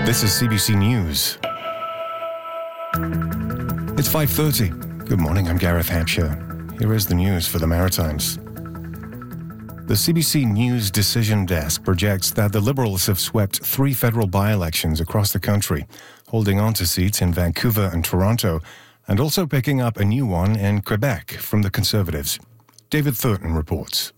This is CBC News. It's 5:30. Good morning, I'm Gareth Hampshire. Here is the news for the Maritimes. The CBC News Decision Desk projects that the Liberals have swept 3 federal by-elections across the country, holding on to seats in Vancouver and Toronto, and also picking up a new one in Quebec from the Conservatives. David Thurton reports.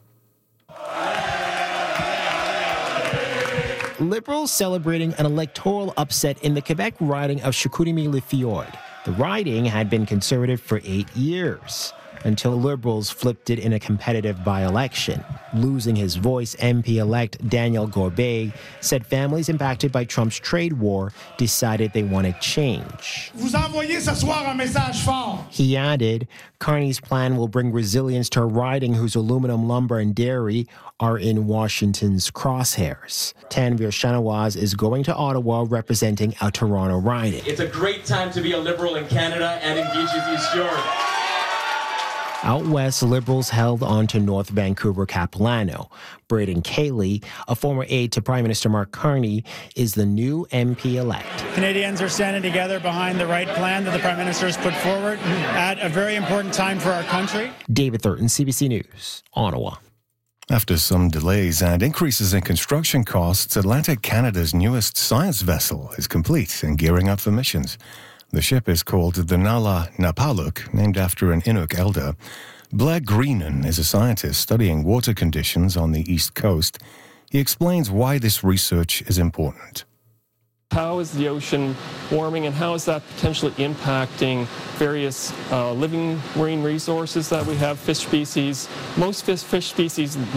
Liberals celebrating an electoral upset in the Quebec riding of Chicoutimi-Le-Fjord. The riding had been Conservative for 8 years, until Liberals flipped it in a competitive by-election. Losing his voice, MP-elect Daniel Gorbet said families impacted by Trump's trade war decided they wanted change. Vous envoyez ce soir un message fort. He added, Carney's plan will bring resilience to a riding whose aluminum, lumber, and dairy are in Washington's crosshairs. Tanvir Shanawaz is going to Ottawa representing a Toronto riding. It's a great time to be a Liberal in Canada and in Beaches East York. Out west, Liberals held on to North Vancouver Capilano. Braden Cayley, a former aide to Prime Minister Mark Carney, is the new MP-elect. Canadians are standing together behind the right plan that the Prime Minister has put forward at a very important time for our country. David Thurton, CBC News, Ottawa. After some delays and increases in construction costs, Atlantic Canada's newest science vessel is complete and gearing up for missions. The ship is called the Nala Napaluk, named after an Inuk elder. Blair Greenan is a scientist studying water conditions on the East Coast. He explains why this research is important. How is the ocean warming, and how is that potentially impacting various living marine resources that we have, fish species? Most fish species